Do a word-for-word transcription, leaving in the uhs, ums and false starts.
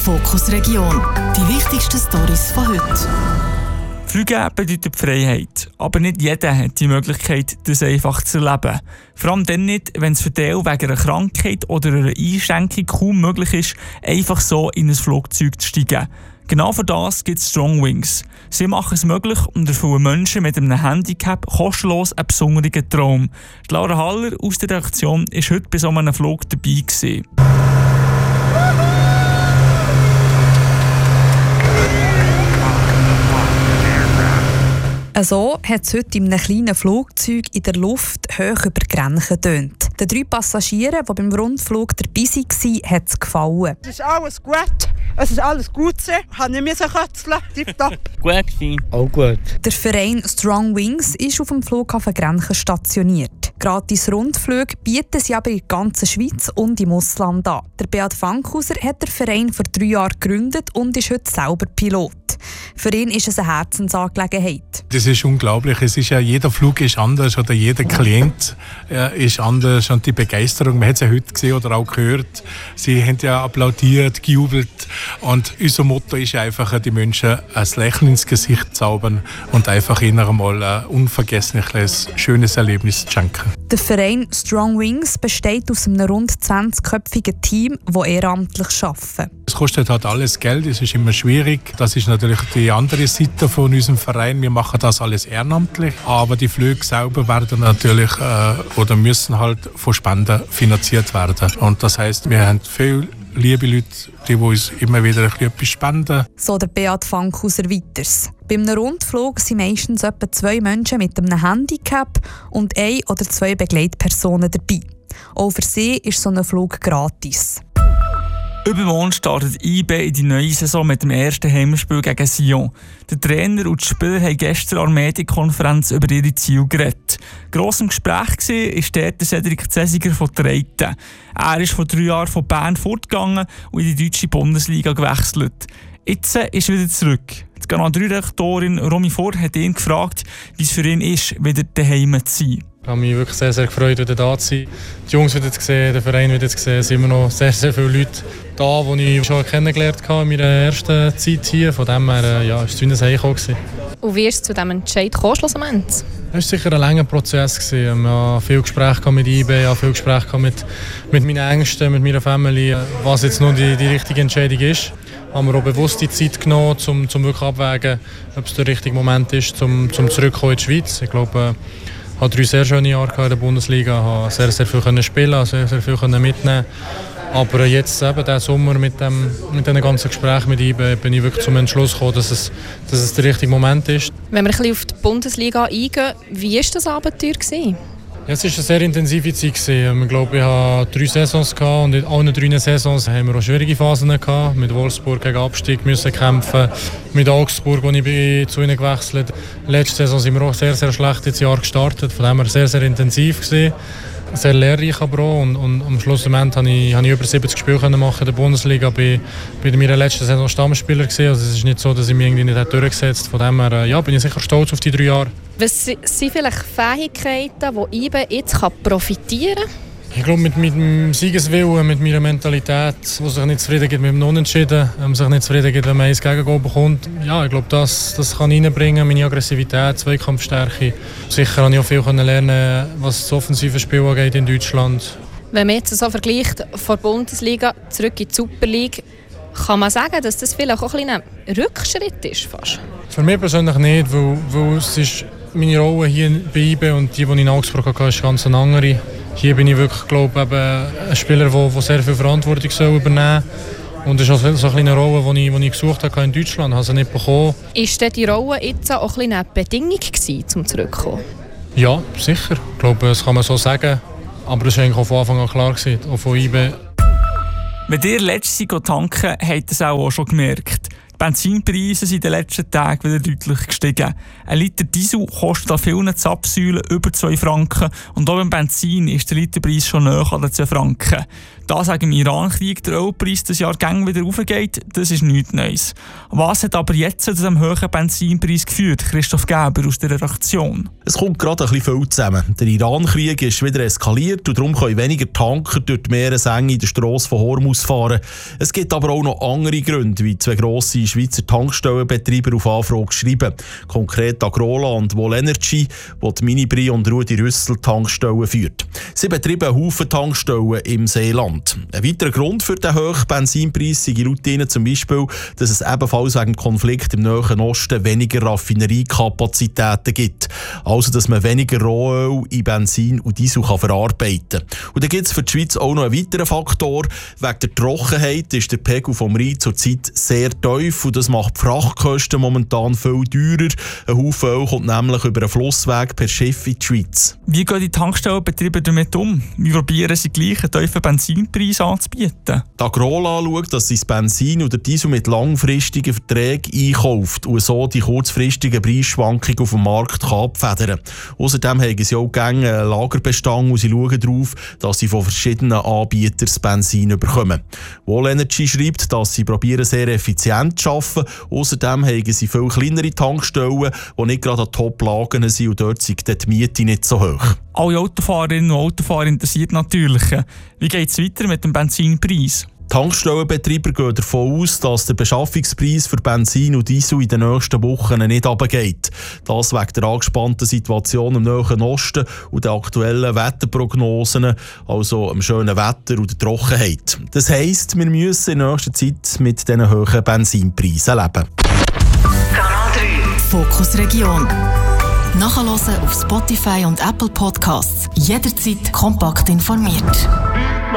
Fokus Region. Die wichtigsten Storys von heute. Fliegen bedeutet Freiheit, aber nicht jeder hat die Möglichkeit, das einfach zu erleben. Vor allem dann nicht, wenn es für den wegen einer Krankheit oder einer Einschränkung kaum möglich ist, einfach so in ein Flugzeug zu steigen. Genau für das gibt es Strongwings. Sie machen es möglich und erfüllen Menschen mit einem Handicap kostenlos einen besonderen Traum. Die Laura Haller aus der Redaktion war heute bei so einem Flug dabei gewesen. So hat es heute in einem kleinen Flugzeug in der Luft hoch über die Grenze getönt. Den drei Passagieren, die beim Rundflug dabei waren, hat es gefallen. Es ist alles gut. Es ist alles gut. Ich habe nicht mehr kötzeln. Tipptopp. Gut gewesen. Auch gut. Der Verein Strongwings ist auf dem Flughafen Grenchen stationiert. Gratis Rundflüge bieten sie aber in der ganzen Schweiz und im Ausland an. Der Beat Fankhauser hat den Verein vor drei Jahren gegründet und ist heute selber Pilot. Für ihn ist es eine Herzensangelegenheit. Das ist unglaublich. Es ist ja, jeder Flug ist anders oder jeder Klient äh, ist anders. Und die Begeisterung, man hat es ja heute gesehen oder auch gehört, sie haben ja applaudiert, gejubelt. Und unser Motto ist einfach, die Menschen ein Lächeln ins Gesicht zaubern und einfach ihnen einmal ein unvergessliches, schönes Erlebnis schenken. Der Verein Strongwings besteht aus einem rund zwanzigköpfigen Team, das ehrenamtlich arbeitet. Es kostet halt alles Geld, es ist immer schwierig. Das ist natürlich die andere Seite von unserem Verein. Wir machen das alles ehrenamtlich, aber die Flüge selber werden natürlich äh, oder müssen halt von Spenden finanziert werden. Und das heisst, wir haben viele liebe Leute, die uns immer wieder etwas spenden. So der Beat Fankhauser weiters. Beim Rundflug sind meistens etwa zwei Menschen mit einem Handicap und ein oder zwei Begleitpersonen dabei. Auch für sie ist so ein Flug gratis. Übermorgen startet I B in die neue Saison mit dem ersten Heimspiel gegen Sion. Der Trainer und die Spieler haben gestern an der Medienkonferenz über ihre Ziele geredet. Gross im Gespräch war dort der Cedric Zesiger von Treiten. Er ist vor drei Jahren von Bern fortgegangen und in die deutsche Bundesliga gewechselt. Jetzt ist er wieder zurück. Die Kanal drei Rektorin Romy Ford hat ihn gefragt, wie es für ihn ist, wieder daheim zu sein. Ich habe mich wirklich sehr, sehr gefreut, wieder da zu sein. Die Jungs wieder zu sehen, den Verein wieder zu sehen. Es sind immer noch sehr, sehr viele Leute da, die ich schon kennengelernt habe in meiner ersten Zeit hier. Von dem her ja, war es wie ein Heimkommen. Und wie ist es zu diesem Entscheid gekommen, schlussendlich? Es war sicher ein langer Prozess. Ich hatte viele Gespräche mit I B, viele Gespräche mit, mit meinen Ängsten, mit meiner Familie, was jetzt nur die, die richtige Entscheidung ist. Haben wir auch bewusst die Zeit genommen, um, um wirklich abzuwägen, ob es der richtige Moment ist, um, um zurückzukommen in die Schweiz. Ich glaube, ich hatte drei sehr schöne Jahre in der Bundesliga, habe sehr, sehr viel spielen, sehr, sehr viel mitnehmen. Aber jetzt eben diesen Sommer mit dem mit den ganzen Gesprächen mit I B bin ich wirklich zum Entschluss gekommen, dass es, dass es der richtige Moment ist. Wenn wir ein bisschen auf die Bundesliga eingehen, wie war das Abenteuer gewesen? Ja, es war eine sehr intensive Zeit. Ich glaube, ich hatte drei Saisons gehabt und in allen drei Saisons haben wir auch schwierige Phasen gehabt. Mit Wolfsburg gegen Abstieg müssen kämpfen, mit Augsburg, wo ich bin, zu ihnen gewechselt bin. Letzte Saison sind wir auch sehr, sehr schlecht ins Jahr gestartet. Von dem her sehr, sehr intensiv gewesen. Sehr lehrreich aber auch. Und, und am Schluss habe ich, habe ich über siebzig Spiele machen in der Bundesliga. Ich war bei meiner letzten Saison Stammspieler gewesen. Also es ist nicht so, dass ich mich irgendwie nicht durchgesetzt habe. Von dem her ja, bin ich sicher stolz auf die drei Jahre. Was sind vielleicht Fähigkeiten, die I B jetzt profitieren kann? Ich glaube, mit, mit dem Siegeswillen, mit meiner Mentalität, die sich nicht zufrieden gibt mit dem Unentschieden, ähm, sich nicht zufrieden gibt, wenn man eins Gegengoal bekommt. Ja, ich glaube, das, das kann reinbringen, meine Aggressivität, Zweikampfstärke. Sicher habe ich auch viel lernen, was das offensive Spiel angeht in Deutschland. Wenn man jetzt so vergleicht, von der Bundesliga zurück in die Super League, kann man sagen, dass das vielleicht auch ein, ein Rückschritt ist? Fast? Für mich persönlich nicht, weil, weil es ist meine Rolle hier bei I B und die, die ich in Augsburg hatte, ist ganz eine andere. Hier bin ich wirklich, glaube ich, ein Spieler, der, der sehr viel Verantwortung soll übernehmen soll. Und das ist auch so eine kleine Rolle, die ich, die ich gesucht habe in Deutschland, habe sie nicht bekommen. Ist denn die Rolle jetzt auch ein eine Bedingung gewesen, um zurückzukommen? Ja, sicher. Ich glaube, das kann man so sagen. Aber das war eigentlich auch von Anfang an klar gewesen, auch von I B. Wenn ihr letztes Jahr tanken, habt ihr es auch schon gemerkt. Die Benzinpreise sind in den letzten Tagen wieder deutlich gestiegen. Ein Liter Diesel kostet an vielen Zapfsäulen über zwei Franken und auch beim Benzin ist der Literpreis schon näher an den zwei Franken. Da sagen im Iran-Krieg der Ölpreis das Jahr gang wieder raufgeht, das ist nichts Neues. Was hat aber jetzt zu diesem hohen Benzinpreis geführt? Christoph Geber aus der Redaktion. Es kommt gerade ein bisschen viel zusammen. Der Iran-Krieg ist wieder eskaliert und darum können weniger Tanker durch die Meeresenge in der Strasse von Hormuz fahren. Es gibt aber auch noch andere Gründe, wie zwei grosse Schweizer Tankstellenbetreiber auf Anfrage schreiben. Konkret Agrola und Vol Energy, wo die Minibri und Rudi Rüssel Tankstellen führt. Sie betreiben einen Haufen Tankstellen im Seeland. Ein weiterer Grund für den hohen Benzinpreis sei laut ihnen zum Beispiel, dass es ebenfalls wegen dem Konflikt im Nahen Osten weniger Raffineriekapazitäten gibt. Also, dass man weniger Rohöl in Benzin und Diesel kann verarbeiten kann. Und dann gibt es für die Schweiz auch noch einen weiteren Faktor. Wegen der Trockenheit ist der Pegel vom Rhein zurzeit sehr tief und das macht die Frachtkosten momentan viel teurer. Ein Haufen Öl kommt nämlich über einen Flussweg per Schiff in die Schweiz. Wie gehen die Tankstellenbetriebe damit um? Wie probieren sie gleich einen tiefen Benzinpreis anzubieten? Die Agrola schaut, dass sie das Benzin oder Diesel mit langfristigen Verträgen einkauft und so die kurzfristigen Preisschwankungen auf dem Markt kann abfedern. Außerdem haben sie auch gerne einen Lagerbestand und sie schauen darauf, dass sie von verschiedenen Anbietern das Benzin bekommen. Vol Energy schreibt, dass sie probieren, sehr effizient zu arbeiten. Außerdem haben sie viel kleinere Tankstellen, die nicht gerade an Top-Lagen sind und dort sind die Miete nicht so hoch. Alle Autofahrerinnen und Autofahrer interessiert natürlich. Wie geht es weiter mit dem Benzinpreis? Tankstellenbetreiber gehen davon aus, dass der Beschaffungspreis für Benzin und Diesel in den nächsten Wochen nicht runtergeht. Das wegen der angespannten Situation im Nahen Osten und der aktuellen Wetterprognosen, also dem schönen Wetter und der Trockenheit. Das heisst, wir müssen in nächster Zeit mit diesen hohen Benzinpreisen leben. Kanal drei Fokus Region. Nachhören auf Spotify und Apple Podcasts. Jederzeit kompakt informiert.